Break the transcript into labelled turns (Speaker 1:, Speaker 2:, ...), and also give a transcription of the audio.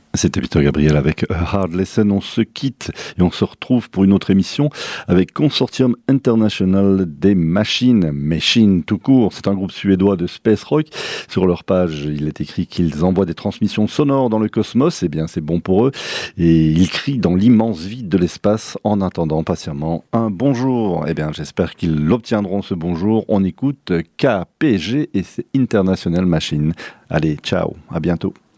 Speaker 1: C'était Peter Gabriel avec A Hard Lesson. On se quitte et on se retrouve pour une autre émission avec Consortium International des Machines. Machine tout court. C'est un groupe suédois de space rock. Sur leur page, il est écrit qu'ils envoient des transmissions sonores dans le cosmos. Eh bien, c'est bon pour eux. Et ils crient dans l'immense vide de l'espace en attendant patiemment un bonjour. Eh bien, j'espère qu'ils l'obtiendront ce bonjour. On écoute KPG et c'est International Machine. Allez, ciao. À bientôt.